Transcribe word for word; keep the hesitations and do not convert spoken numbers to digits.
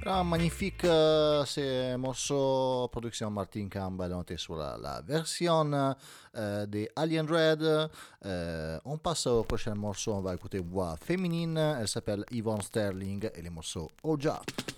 Un magnifique euh, c'est morceau production Martin Campbell. On était sur la, la version euh, des Alien Red. Euh, on passe au prochain morceau. On va écouter voix féminine. Elle s'appelle Yvonne Sterling et le morceau Oja.